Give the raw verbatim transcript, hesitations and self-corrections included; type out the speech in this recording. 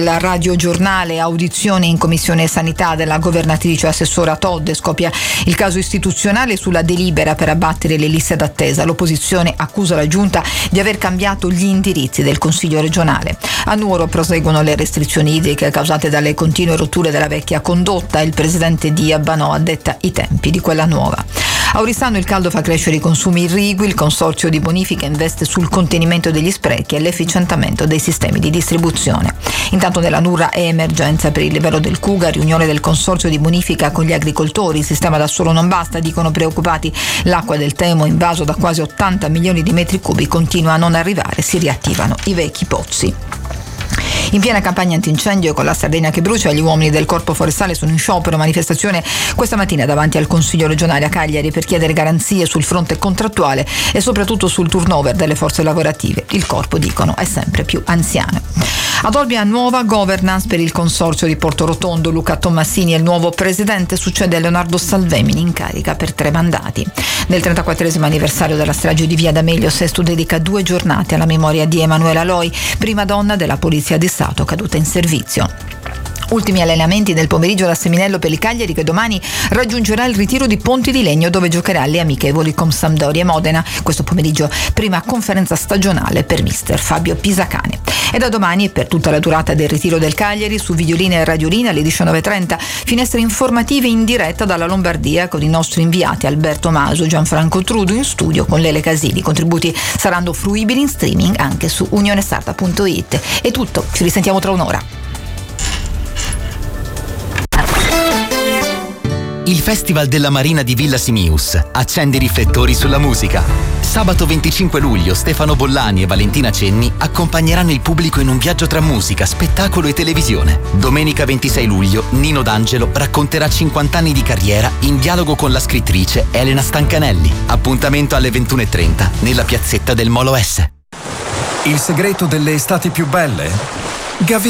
La radiogiornale, audizione in commissione sanità della governatrice assessora Todde, scoppia il caso istituzionale sulla delibera per abbattere le liste d'attesa. L'opposizione accusa la giunta di aver cambiato gli indirizzi del consiglio regionale. A Nuoro proseguono le restrizioni idriche causate dalle continue rotture della vecchia condotta. Il presidente di Abbanò addetta i tempi di quella nuova. A Oristano il caldo fa crescere i consumi irrigui, il consorzio di bonifica investe sul contenimento degli sprechi e l'efficientamento dei sistemi di distribuzione. Intanto nella Nurra è emergenza per il livello del Cuga, riunione del consorzio di bonifica con gli agricoltori, il sistema da solo non basta, dicono preoccupati. L'acqua del Temo, invaso da quasi ottanta milioni di metri cubi, continua a non arrivare, si riattivano i vecchi pozzi. In piena campagna antincendio con la Sardegna che brucia, gli uomini del Corpo Forestale sono in sciopero, manifestazione questa mattina davanti al Consiglio regionale a Cagliari per chiedere garanzie sul fronte contrattuale e soprattutto sul turnover delle forze lavorative. Il corpo, dicono, è sempre più anziano. Ad Olbia nuova governance per il consorzio di Porto Rotondo. Luca Tommasini è il nuovo presidente, succede a Leonardo Salvemini in carica per tre mandati. Nel trentaquattresimo anniversario della strage di Via D'Amelio, Sesto dedica due giornate alla memoria di Emanuela Loi, prima donna della Polizia di Stato caduta in servizio. Ultimi allenamenti del pomeriggio da Seminello per il Cagliari, che domani raggiungerà il ritiro di Ponti di Legno, dove giocherà le amichevoli con Sampdoria e Modena. Questo pomeriggio prima conferenza stagionale per mister Fabio Pisacane. E da domani e per tutta la durata del ritiro del Cagliari, su Videolina e Radiolina alle diciannove e trenta, finestre informative in diretta dalla Lombardia con i nostri inviati Alberto Maso, Gianfranco Trudo in studio con Lele Casini. I contributi saranno fruibili in streaming anche su unionesarda punto it. È tutto, ci risentiamo tra un'ora. Il Festival della Marina di Villa Simius accende i riflettori sulla musica. Sabato venticinque luglio Stefano Bollani e Valentina Cenni accompagneranno il pubblico in un viaggio tra musica, spettacolo e televisione. Domenica ventisei luglio Nino D'Angelo racconterà cinquanta anni di carriera in dialogo con la scrittrice Elena Stancanelli. Appuntamento alle ventuno e trenta nella piazzetta del Molo S. Il segreto delle estati più belle? Gavi